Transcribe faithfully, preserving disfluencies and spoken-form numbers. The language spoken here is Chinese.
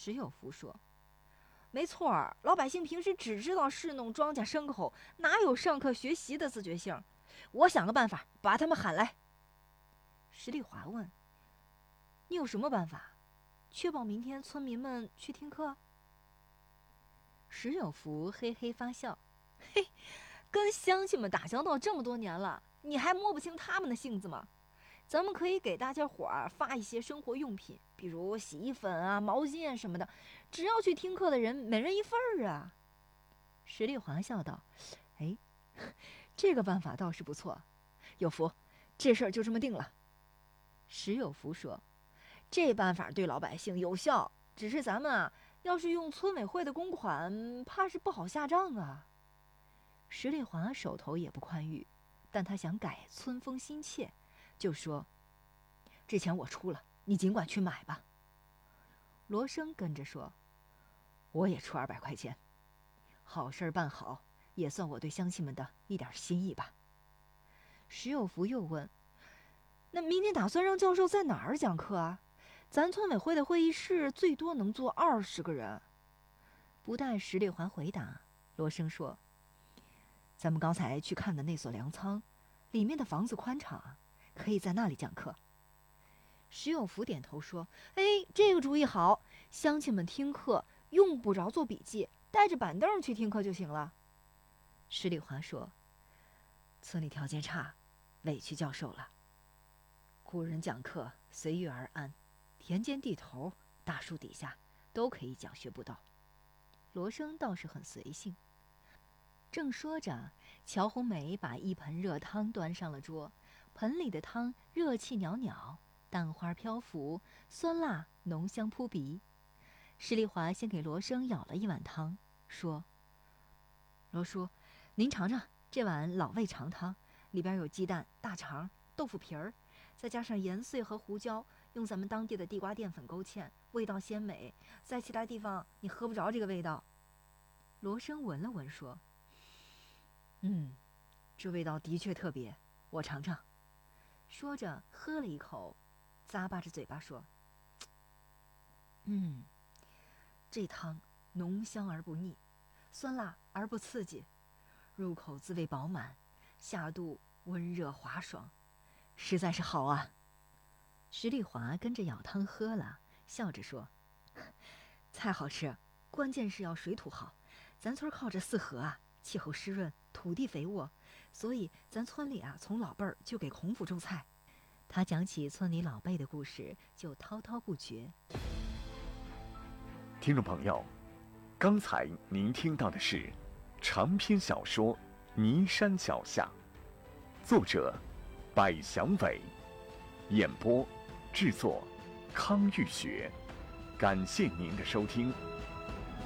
石有福说：“没错，老百姓平时只知道侍弄庄稼牲口，哪有上课学习的自觉性？我想个办法，把他们喊来。”石丽华问：“你有什么办法，确保明天村民们去听课？”石有福嘿嘿发笑：“嘿，跟乡亲们打交道这么多年了，你还摸不清他们的性子吗？咱们可以给大家伙儿发一些生活用品，比如洗衣粉啊、毛巾啊什么的，只要去听课的人每人一份儿啊。”石丽华笑道：“哎，这个办法倒是不错，有福，这事儿就这么定了。”石有福说：“这办法对老百姓有效，只是咱们啊，要是用村委会的公款，怕是不好下账啊。”石丽华手头也不宽裕，但他想改村风心切，就说：“这钱我出了，你尽管去买吧。”罗生跟着说：“我也出二百块钱，好事办好，也算我对乡亲们的一点心意吧。”石有福又问：“那明天打算让教授在哪儿讲课啊？咱村委会的会议室最多能坐二十个人。”不待石丽华回答，罗生说：“咱们刚才去看的那所粮仓，里面的房子宽敞，可以在那里讲课。”石有福点头说：“哎，这个主意好，乡亲们听课用不着做笔记，带着板凳去听课就行了。”石丽华说：“村里条件差，委屈教授了。古人讲课随遇而安，田间地头、大树底下都可以讲学布道。”罗生倒是很随性。正说着，乔红梅把一盆热汤端上了桌，盆里的汤热气袅袅，蛋花飘浮，酸辣浓香扑鼻。石丽华先给罗生舀了一碗汤，说：“罗叔，您尝尝这碗老味长汤，里边有鸡蛋、大肠、豆腐皮儿，再加上盐碎和胡椒，用咱们当地的地瓜淀粉勾芡，味道鲜美，在其他地方你喝不着这个味道。”罗生闻了闻说：“嗯，这味道的确特别，我尝尝。”说着喝了一口，咂巴着嘴巴说：“嗯，这汤浓香而不腻，酸辣而不刺激，入口滋味饱满，下肚温热滑爽，实在是好啊。”石丽华跟着舀汤喝了，笑着说：“菜好吃，关键是要水土好。咱村靠着四河啊，气候湿润，土地肥沃，所以咱村里啊，从老辈儿就给孔府种菜。”他讲起村里老辈的故事，就滔滔不绝。 听众朋友，刚才您听到的是长篇小说《尼山脚下》，作者百祥伟，演播制作康玉学。感谢您的收听。